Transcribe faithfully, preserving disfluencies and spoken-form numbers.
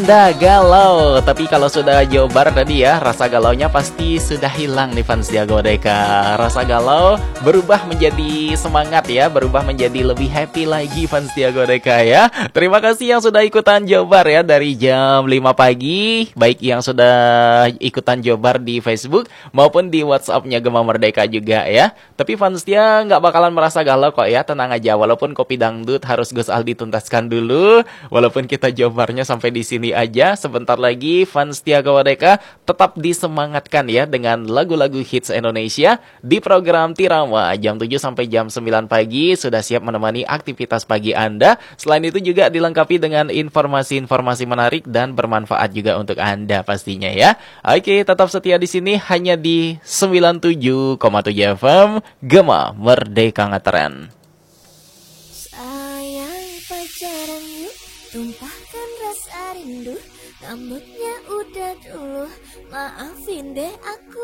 Anda galau, tapi kalau sudah Jobar tadi ya, rasa galaunya pasti sudah hilang nih fans Diago Deka. Rasa galau berubah menjadi semangat ya, berubah menjadi lebih happy lagi fans Diago Deka ya. Terima kasih yang sudah ikutan Jobar ya dari jam lima pagi, baik yang sudah ikutan Jobar di Facebook maupun di WhatsApp-nya Gema Merdeka juga ya. Tapi fans dia nggak bakalan merasa galau kok ya, tenang aja. Walaupun kopi dangdut harus Gus Aldi tuntaskan dulu, walaupun kita Jobarnya sampai di sini aja, sebentar lagi fans Tiaga Wadeka tetap disemangatkan ya dengan lagu-lagu hits Indonesia di program Tirama jam tujuh sampai jam sembilan pagi sudah siap menemani aktivitas pagi Anda. Selain itu juga dilengkapi dengan informasi-informasi menarik dan bermanfaat juga untuk Anda pastinya ya. Oke, tetap setia di sini hanya di sembilan puluh tujuh koma tujuh F M Gema Merdeka Ngetren. Sayang pacaran yuk, tumpahkan rasa rindu, rambutnya udah dulu, maafin deh aku.